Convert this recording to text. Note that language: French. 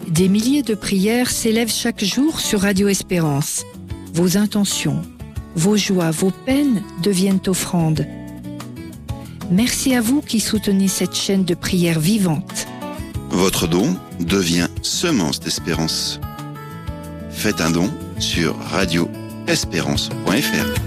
Des milliers de prières s'élèvent chaque jour sur Radio Espérance. Vos intentions, vos joies, vos peines deviennent offrandes. Merci à vous qui soutenez cette chaîne de prières vivante. Votre don devient semence d'espérance. Faites un don sur radioespérance.fr.